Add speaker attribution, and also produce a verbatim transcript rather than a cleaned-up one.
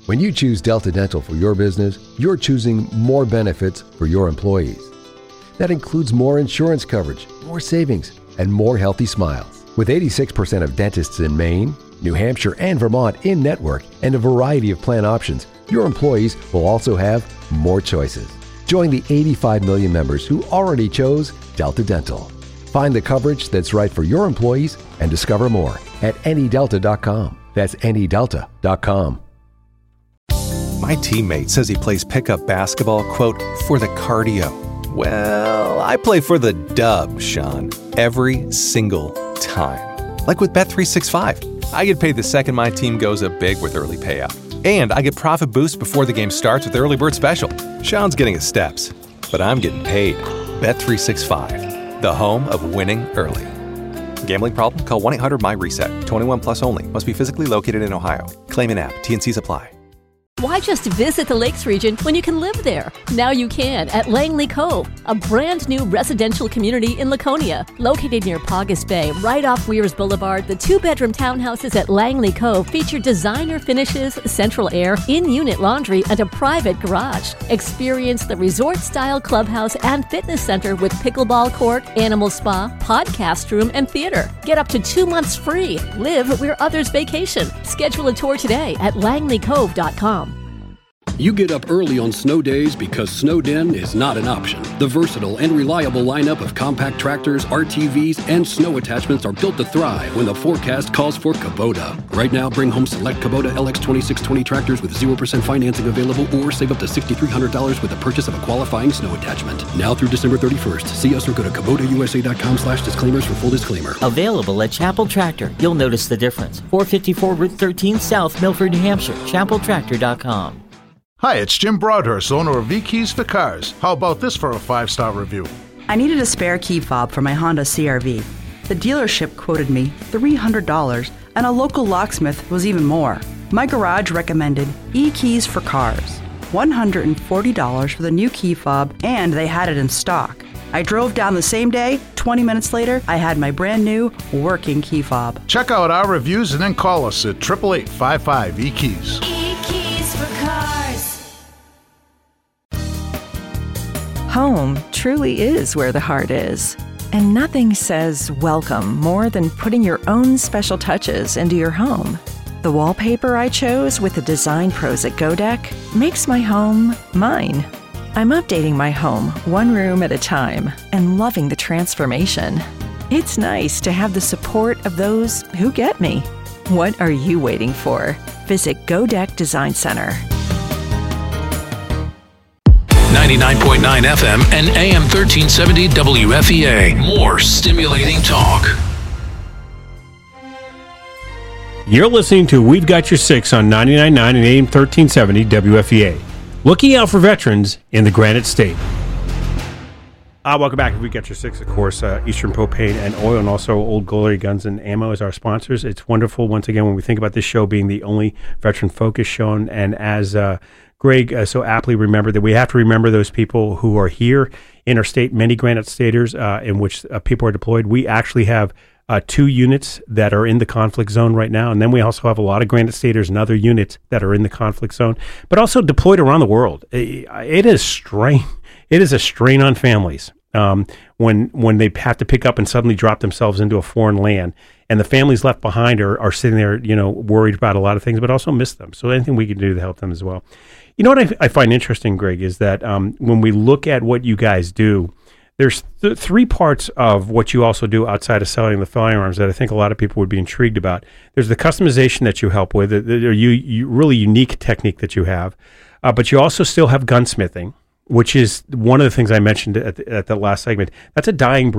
Speaker 1: When you choose Delta Dental for your business, you're choosing more benefits for your employees. That includes more insurance coverage, more savings, and more healthy smiles. With eighty-six percent of dentists in Maine, New Hampshire, and Vermont in-network, and a variety of plan options, your employees will also have more choices. Join the eighty-five million members who already chose Delta Dental. Find the coverage that's right for your employees and discover more at any delta dot com. That's any delta dot com.
Speaker 2: My teammate says he plays pickup basketball, quote, for the cardio. Well, I play for the dub, Sean, every single time. Like with Bet three sixty-five. I get paid the second my team goes up big with early payout. And I get profit boost before the game starts with the early bird special. Sean's getting his steps, but I'm getting paid. Bet three sixty-five, the home of winning early. Gambling problem? Call one eight hundred M Y reset. twenty-one plus only. Must be physically located in Ohio. Claim in app. T N Cs apply.
Speaker 3: Why just visit the Lakes region when you can live there? Now you can at Langley Cove, a brand new residential community in Laconia. Located near Paugus Bay, right off Weirs Boulevard, the two-bedroom townhouses at Langley Cove feature designer finishes, central air, in-unit laundry, and a private garage. Experience the resort-style clubhouse and fitness center with pickleball court, animal spa, podcast room, and theater. Get up to two months free. Live where others vacation. Schedule a tour today at langley cove dot com.
Speaker 4: You get up early on snow days because Snowden is not an option. The versatile and reliable lineup of compact tractors, R T Vs, and snow attachments are built to thrive when the forecast calls for Kubota. Right now, bring home select Kubota L X twenty-six twenty tractors with zero percent financing available, or save up to six thousand three hundred dollars with the purchase of a qualifying snow attachment. Now through December thirty-first. See us or go to Kubota U S A dot com slash disclaimers for full disclaimer.
Speaker 5: Available at Chapel Tractor. You'll notice the difference. four fifty-four Route thirteen South, Milford, New Hampshire. chapel tractor dot com.
Speaker 6: Hi, it's Jim Broadhurst, owner of V-Keys for Cars. How about this for a five-star review?
Speaker 7: I needed a spare key fob for my Honda C R V. The dealership quoted me three hundred dollars, and a local locksmith was even more. My garage recommended E-Keys for Cars. one hundred forty dollars for the new key fob, and they had it in stock. I drove down the same day. twenty minutes later, I had my brand new working key fob.
Speaker 6: Check out our reviews and then call us at eight eight eight, five five, E Keys.
Speaker 8: E-Keys for Cars.
Speaker 9: Home truly is where the heart is. And nothing says welcome more than putting your own special touches into your home. The wallpaper I chose with the design pros at Godek makes my home mine. I'm updating my home one room at a time and loving the transformation. It's nice to have the support of those who get me. What are you waiting for? Visit Godek Design Center.
Speaker 10: ninety-nine point nine F M and A M thirteen seventy W F E A. More stimulating talk.
Speaker 11: You're listening to We've Got Your Six on ninety-nine point nine and A M thirteen seventy W F E A. Looking out for veterans in the Granite State. Uh, welcome back. We've Got Your Six, of course. Uh, Eastern Propane and Oil, and also Old Glory Guns and Ammo as our sponsors. It's wonderful, once again, when we think about this show being the only veteran-focused show, and as uh, Greg uh, so aptly remembered, that we have to remember those people who are here in our state, many Granite Staters uh, in which uh, people are deployed. We actually have uh, two units that are in the conflict zone right now, and then we also have a lot of Granite Staters and other units that are in the conflict zone, but also deployed around the world. It, it is strain. It is a strain on families um, when when they have to pick up and suddenly drop themselves into a foreign land, and the families left behind are, are sitting there, you know, worried about a lot of things, but also miss them. So anything we can do to help them as well. You know what I, I find interesting, Greg, is that um, when we look at what you guys do, there's th- three parts of what you also do outside of selling the firearms that I think a lot of people would be intrigued about. There's the customization that you help with, the, the you, you really unique technique that you have, uh, but you also still have gunsmithing, which is one of the things I mentioned at the, at the last segment. That's a dying breed.